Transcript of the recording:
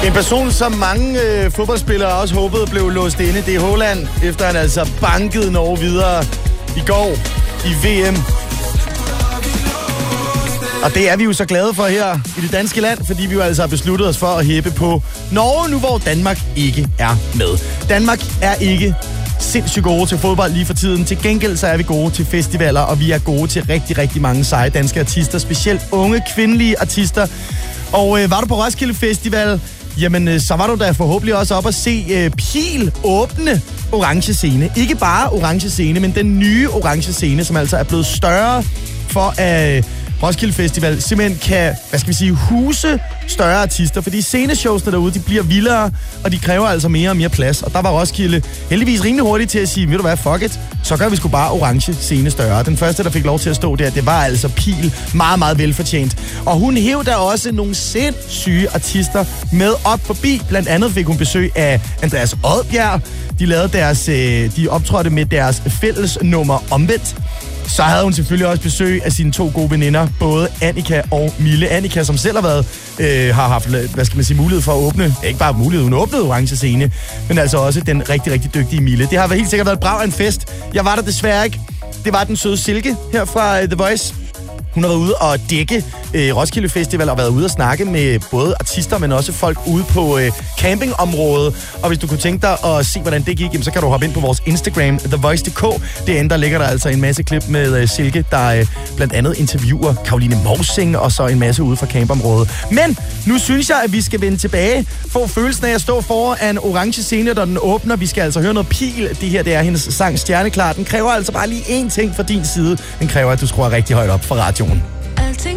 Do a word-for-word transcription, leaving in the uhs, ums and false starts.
En person, som mange øh, fodboldspillere også håbede blev låst inde, det er Haaland, efter han altså bankede Norge videre i går i V M. Og det er vi jo så glade for her i det danske land, fordi vi jo altså har besluttet os for at hæppe på Norge, nu hvor Danmark ikke er med. Danmark er ikke sindssygt gode til fodbold lige for tiden. Til gengæld så er vi gode til festivaler, og vi er gode til rigtig, rigtig mange seje danske artister, specielt unge kvindelige artister. Og øh, var du på Roskilde Festival, jamen øh, så var du da forhåbentlig også op at se øh, Pil åbne orange scene. Ikke bare orange scene, men den nye orange scene, som altså er blevet større for at... Øh, Roskilde Festival simpelthen kan, hvad skal vi sige, huse større artister, fordi sceneshowsene derude, de bliver vildere, og de kræver altså mere og mere plads. Og der var Roskilde heldigvis rimelig hurtigt til at sige, ved du hvad, fuck it, så gør vi sgu bare orange scene større. Den første, der fik lov til at stå der, det var altså Pil, meget, meget velfortjent. Og hun hæv der også nogle sindssyge artister med op forbi. Blandt andet fik hun besøg af Andreas Odbjerg. De lavede deres, de optrådte med deres fælles nummer Omvendt. Så havde hun selvfølgelig også besøg af sine to gode veninder, både Annika og Mille. Annika, som selv har været, øh, har haft, hvad skal man sige, mulighed for at åbne, ikke bare mulighed, hun åbnede orange scene, men altså også den rigtig, rigtig dygtige Mille. Det har helt sikkert været et brag af en fest. Jeg var der desværre ikke. Det var den søde Silke her fra uh, The Voice. Hun har været ude og dække øh, Roskilde Festival og været ude og snakke med både artister, men også folk ude på øh, campingområdet. Og hvis du kunne tænke dig at se, hvordan det gik, jamen, så kan du hoppe ind på vores Instagram, the voice punktum d k. Derinde der ligger der altså en masse klip med øh, Silke, der øh, blandt andet interviewer Karoline Morsing og så en masse ude fra campområdet. Men nu synes jeg, at vi skal vende tilbage. Få følelsen af at stå foran en orange scene, der den åbner. Vi skal altså høre noget Pil. Det her, det er hendes sang Stjerneklar. Den kræver altså bare lige én ting fra din side. Den kræver, at du skruer rigtig højt op for radioen.